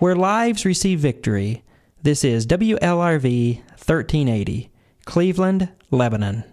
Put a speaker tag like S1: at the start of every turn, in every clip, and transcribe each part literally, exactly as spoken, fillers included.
S1: where lives receive victory. This is W L R V thirteen eighty, Cleveland, Lebanon.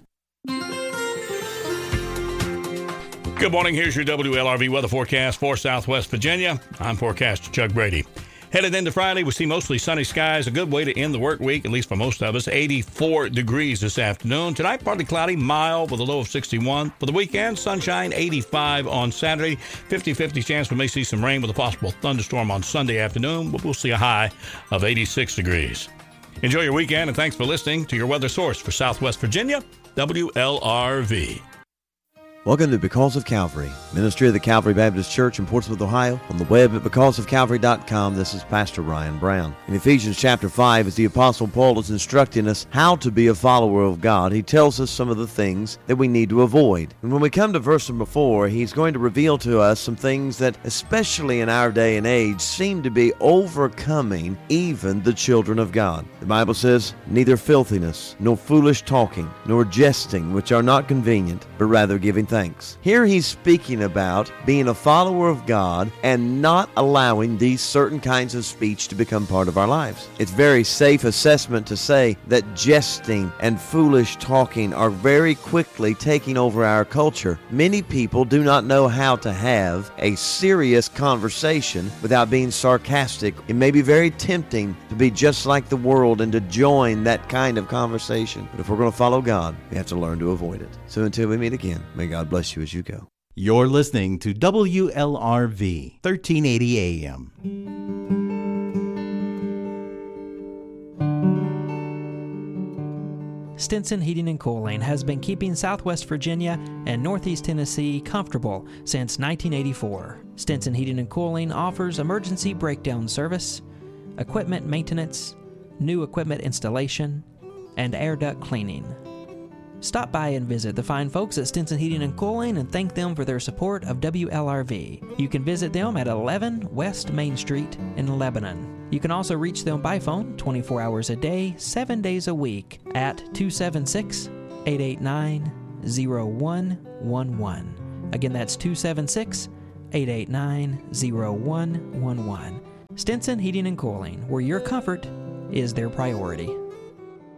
S2: Good morning. Here's your W L R V weather forecast for Southwest Virginia. I'm forecaster Chuck Brady. Headed into Friday, we see mostly sunny skies. A good way to end the work week, at least for most of us. eighty-four degrees this afternoon. Tonight, partly cloudy, mild with a low of sixty-one. For the weekend, sunshine, eighty-five on Saturday. fifty-fifty chance we may see some rain with a possible thunderstorm on Sunday afternoon, but we'll see a high of eighty-six degrees. Enjoy your weekend, and thanks for listening to your weather source for Southwest Virginia, W L R V.
S3: Welcome to Because of Calvary, ministry of the Calvary Baptist Church in Portsmouth, Ohio. On the web at because of calvary dot com, this is Pastor Ryan Brown. In Ephesians chapter five, as the Apostle Paul is instructing us how to be a follower of God, he tells us some of the things that we need to avoid. And when we come to verse number four, he's going to reveal to us some things that, especially in our day and age, seem to be overcoming even the children of God. The Bible says, neither filthiness, nor foolish talking, nor jesting, which are not convenient, but rather giving thanks. Here he's speaking about being a follower of God and not allowing these certain kinds of speech to become part of our lives. It's very safe assessment to say that jesting and foolish talking are very quickly taking over our culture. Many people do not know how to have a serious conversation without being sarcastic. It may be very tempting to be just like the world and to join that kind of conversation. But if we're going to follow God, we have to learn to avoid it. So until we meet again, may God bless you as you go.
S4: You're listening to W L R V, thirteen eighty A M.
S1: Stinson Heating and Cooling has been keeping Southwest Virginia and Northeast Tennessee comfortable since nineteen eighty-four. Stinson Heating and Cooling offers emergency breakdown service, equipment maintenance, new equipment installation, and air duct cleaning. Stop by and visit the fine folks at Stinson Heating and Cooling and thank them for their support of W L R V. You can visit them at eleven West Main Street in Lebanon. You can also reach them by phone twenty-four hours a day, seven days a week at two seven six, eight eight nine, zero one one one. Again, that's two seven six, eight eight nine, zero one one one. Stinson Heating and Cooling, where your comfort is their priority.